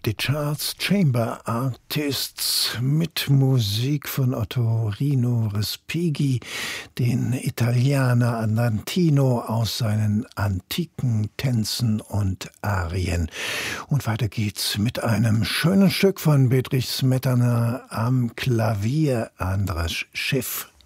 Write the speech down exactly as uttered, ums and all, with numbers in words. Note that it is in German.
die Charts Chamber Artists mit Musik von Ottorino Respighi, den Italiener Andantino aus seinen antiken Tänzen und Arien. Und weiter geht's mit einem schönen Stück von Bedřich Smetana am Klavier, Andras Schiff.